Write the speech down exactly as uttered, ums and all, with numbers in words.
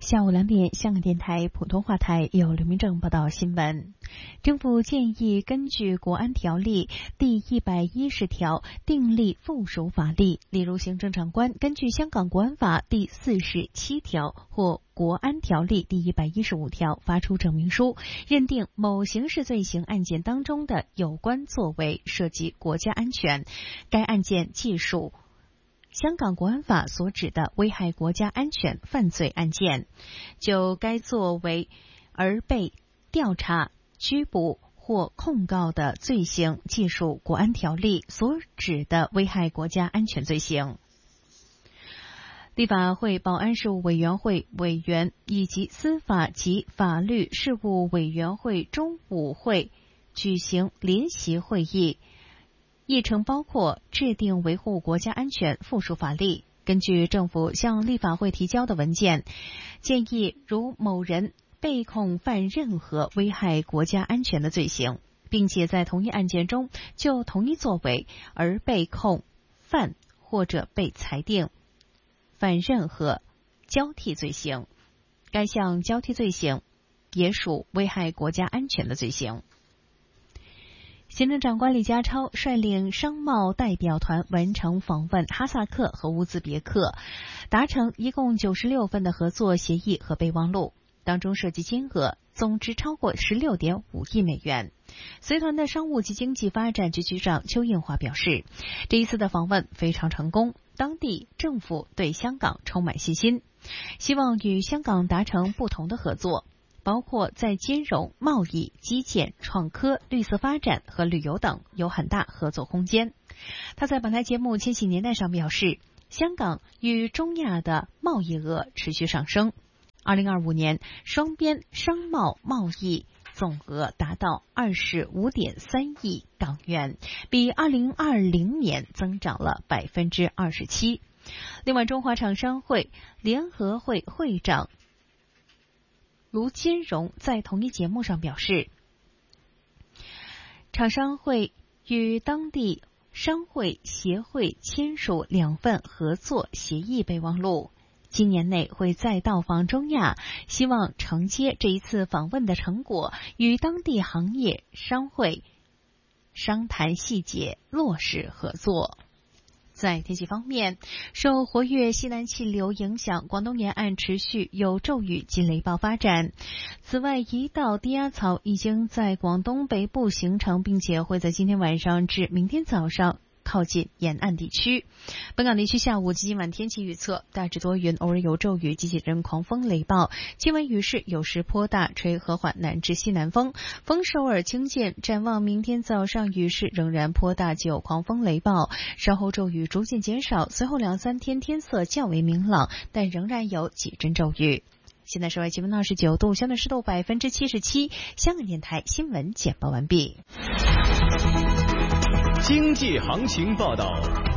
下午两点，香港电台普通话台有刘明正报道新闻。政府建议根据国安条例第一百一十条订立附属法例，例如行政长官根据香港国安法第四十七条或国安条例第一百一十五条发出证明书，认定某刑事罪行案件当中的有关作为涉及国家安全，该案件既属香港国安法所指的危害国家安全犯罪案件，就该作为而被调查、拘捕或控告的罪行，既属国安条例所指的危害国家安全罪行。立法会保安事务委员会委员以及司法及法律事务委员会中午会举行联席会议，议程包括制定维护国家安全附属法例。根据政府向立法会提交的文件，建议如某人被控犯任何危害国家安全的罪行，并且在同一案件中就同一作为而被控犯或者被裁定犯任何交替罪行，该项交替罪行也属危害国家安全的罪行。行政长官李家超率领商贸代表团完成访问哈萨克和乌兹别克，达成一共九十六份的合作协议和备忘录，当中涉及金额总值超过 十六点五亿美元。随团的商务及经济发展局局长邱应华表示，这一次的访问非常成功，当地政府对香港充满信心，希望与香港达成不同的合作，包括在金融、贸易、基建、创科、绿色发展和旅游等有很大合作空间。他在本台节目《千禧年代》上表示，香港与中亚的贸易额持续上升，二零二五年双边商贸贸易总额达到 二十五点三亿港元，比二零二零年增长了 百分之二十七。另外，中华厂商会联合会会长卢金荣在同一节目上表示，厂商会与当地商会协会签署两份合作协议备忘录，今年内会再到访中亚，希望承接这一次访问的成果，与当地行业商会商谈细节，落实合作。在天气方面，受活跃西南气流影响，广东沿岸持续有骤雨及雷暴发展。此外，一道低压槽已经在广东北部形成，并且会在今天晚上至明天早上靠近沿岸地区。本港地区下午及今晚天气预测，大致多云，偶尔有骤雨及几阵狂风雷暴，今晚雨势有时颇大，吹和缓南至西南风，风势偶尔轻见。展望明天早上雨势仍然颇大，及有狂风雷暴，稍后骤雨逐渐减少，随后两三天天色较为明朗，但仍然有几阵骤雨。现在室外气温二十九度，相对湿度百分之七十七。香港电台新闻简报完毕。 经济行情报道。